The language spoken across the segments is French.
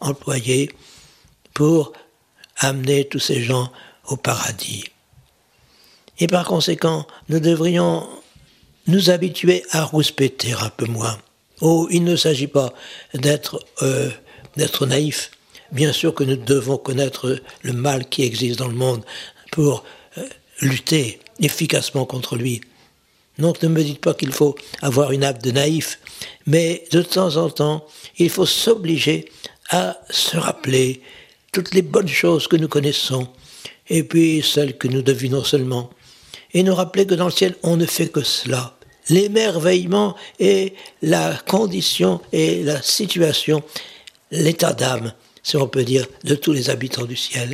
employé pour amener tous ces gens au paradis. Et par conséquent, nous devrions nous habituer à rouspéter un peu moins. Oh, il ne s'agit pas d'être naïf. Bien sûr que nous devons connaître le mal qui existe dans le monde pour lutter efficacement contre lui. Donc ne me dites pas qu'il faut avoir une âme de naïf, mais de temps en temps, il faut s'obliger à se rappeler toutes les bonnes choses que nous connaissons, et puis celles que nous devinons seulement, et nous rappeler que dans le ciel, on ne fait que cela. L'émerveillement est la condition et la situation, l'état d'âme, si on peut dire, de tous les habitants du ciel.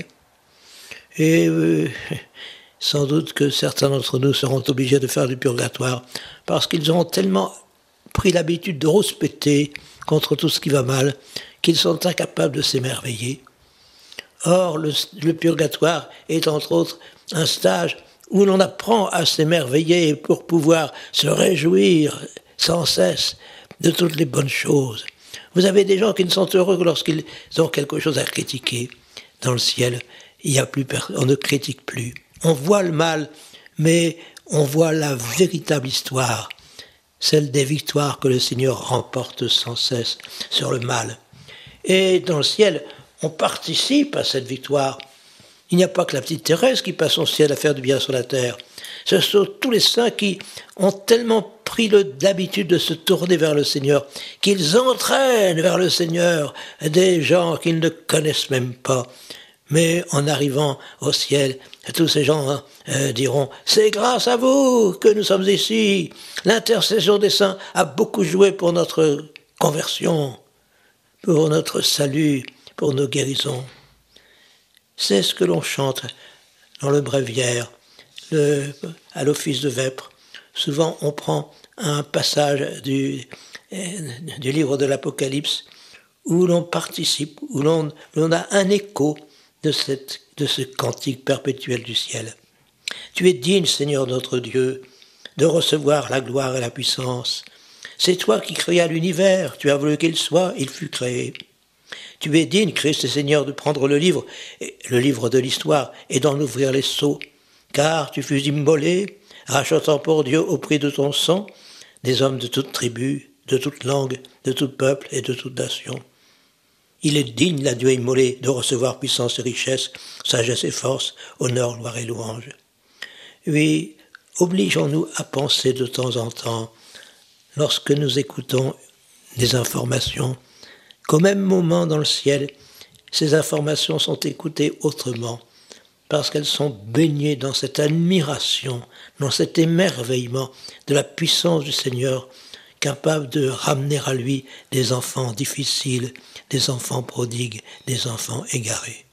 Et sans doute que certains d'entre nous seront obligés de faire du purgatoire parce qu'ils auront tellement pris l'habitude de rouspéter contre tout ce qui va mal qu'ils sont incapables de s'émerveiller. Or, le purgatoire est entre autres un stage où l'on apprend à s'émerveiller pour pouvoir se réjouir sans cesse de toutes les bonnes choses. Vous avez des gens qui ne sont heureux que lorsqu'ils ont quelque chose à critiquer. Dans le ciel, on ne critique plus. On voit le mal, mais on voit la véritable histoire, celle des victoires que le Seigneur remporte sans cesse sur le mal. Et dans le ciel, on participe à cette victoire. Il n'y a pas que la petite Thérèse qui passe son ciel à faire du bien sur la terre. Ce sont tous les saints qui ont tellement pris l'habitude de se tourner vers le Seigneur, qu'ils entraînent vers le Seigneur des gens qu'ils ne connaissent même pas. Mais en arrivant au ciel, tous ces gens diront « C'est grâce à vous que nous sommes ici. L'intercession des saints a beaucoup joué pour notre conversion, pour notre salut, pour nos guérisons. » C'est ce que l'on chante dans le bréviaire, à l'office de vêpres. Souvent, on prend un passage du livre de l'Apocalypse où l'on participe, où l'on a un écho de ce cantique perpétuel du ciel. Tu es digne, Seigneur notre Dieu, de recevoir la gloire et la puissance. C'est toi qui créas l'univers, tu as voulu qu'il soit, il fut créé. Tu es digne, Christ et Seigneur, de prendre le livre de l'histoire, et d'en ouvrir les sceaux, car tu fus immolé, rachetant pour Dieu au prix de ton sang des hommes de toute tribu, de toute langue, de tout peuple et de toute nation. Il est digne, l'adieu immolé, de recevoir puissance et richesse, sagesse et force, honneur, gloire et louange. Oui, obligeons-nous à penser de temps en temps, lorsque nous écoutons des informations, qu'au même moment dans le ciel, ces informations sont écoutées autrement, parce qu'elles sont baignées dans cette admiration, dans cet émerveillement de la puissance du Seigneur, capable de ramener à lui des enfants difficiles, des enfants prodigues, des enfants égarés.